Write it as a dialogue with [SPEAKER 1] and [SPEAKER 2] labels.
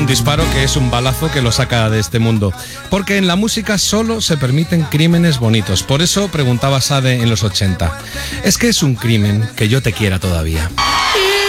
[SPEAKER 1] un disparo que es un balazo que lo saca de este mundo. Porque en la música solo se permiten crímenes bonitos. Por eso preguntaba Sade en los 80. ¿Es que es un crimen que yo te quiera todavía?